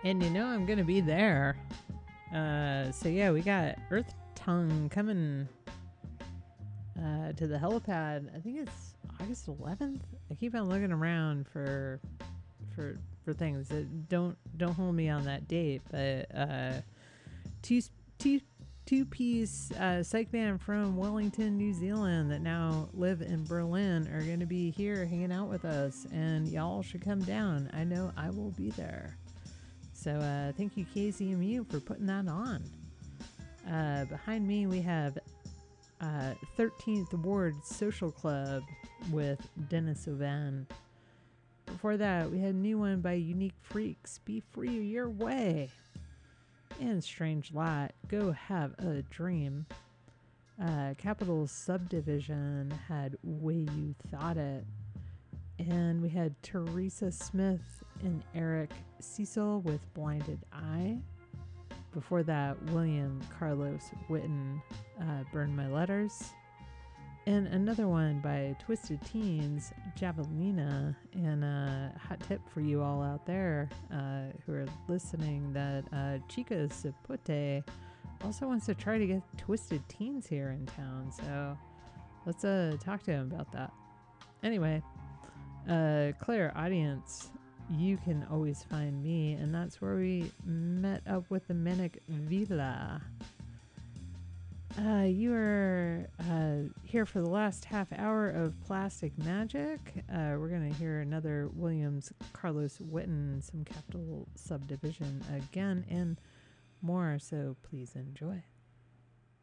And you know I'm gonna be there. So yeah, we got Earth Tongue coming to the helipad. I think it's August 11th. I keep on looking around for things. Don't hold me on that date, but two two two-piece psych band from Wellington, New Zealand that now live in Berlin are going to be here hanging out with us, and y'all should come down. I know I will be there. So thank you KCMU for putting that on. Behind me we have 13th Ward Social Club with Dennis Ovan. Before that, we had a new one by Unique Freaks, Be Free Your Way. And Strange Lot, Go Have a Dream. Capital Subdivision had Way You Thought It. And we had Teresa Smith and Eric Cecil with Blinded Eye. Before that, William Carlos Witten, Burn My Letters. And another one by Twisted Teens, Javelina. And a hot tip for you all out there who are listening that Chica Zapote also wants to try to get Twisted Teens here in town. So let's talk to him about that. Anyway, Claire Audience, you can always find me, and that's where we met up with the Manic Villa. You are here for the last half hour of Plastic Magic. We're going to hear another Williams Carlos Witten, some Capital Subdivision again, and more, so please enjoy.